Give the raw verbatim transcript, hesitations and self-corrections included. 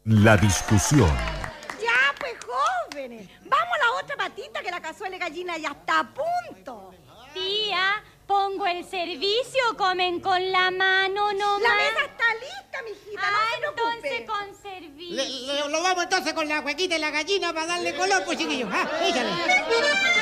La discusión. Ya, pues, jóvenes. Vamos a la otra patita que la cazuela de gallina ya está a punto. Tía, pongo el servicio, comen con la mano nomás. La mesa está lista, mijita, Ah, no se preocupe. entonces con servicio. Le- le- lo vamos entonces con la huequita y la gallina para darle color, pues, chiquillos. Ah, échale.